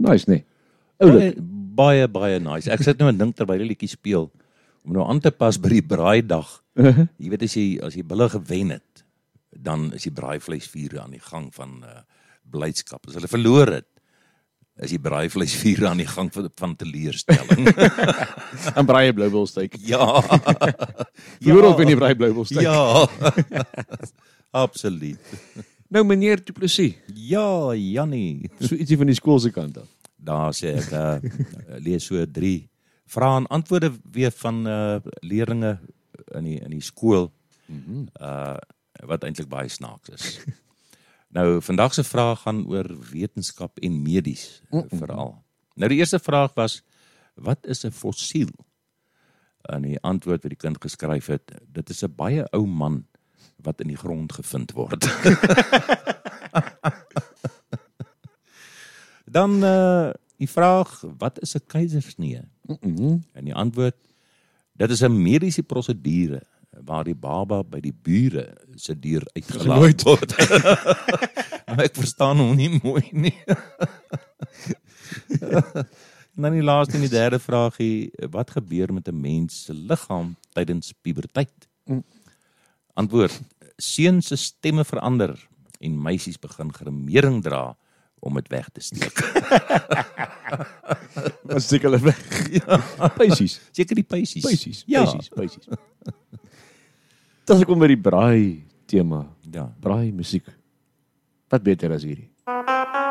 Nice, nee. Oulik. Baie nice. Ek sit nou en dink terwyl die liedjie speel, om nou aan te pas by die braaidag. Jy weet, as jy bulle gewen het, dan is die braaivleisvuur aan die gang van blydskap. As hulle verloor het, is die braaivleisvuur aan die gang van teleurstelling. En braai bloubolsteak. Ja. Verloor ook in die braai bloubolsteak. Ja. Absoluut. Nou, meneer Du Plessis, Ja, Jannie. so ietsie van die skoolse kant af. Daar sê ek, lees so 3 vrae en antwoorde weer van leerlinge in die skool, wat eintlik baie snaaks is. Nou, vandag se vraag gaan oor wetenskap en medies, veral. Nou, die eerste vraag was, wat is 'n fossiel? En die antwoord wat die kind geskryf het, dit is 'n baie ou man wat in die grond gevind word. Dan die vraag, wat is 'n keisersnee? En die antwoord, dit is 'n mediese prosedure waar die baba by die bure se deur uitgelaat word. Maar ek verstaan hom nie mooi nie. En dan die laaste en die derde vraagie, wat gebeur met 'n mens se liggaam tydens puberteit? Antwoord, seuns se stemme verander en meisies begin gremering dra om dit weg te steek. Wat steek hulle weg? Ja. Peisies. Seker die peisies. Peisies. Ja. Peisies. As ek kom by die braai tema, Ja. braai musiek. Wat beter as hierdie?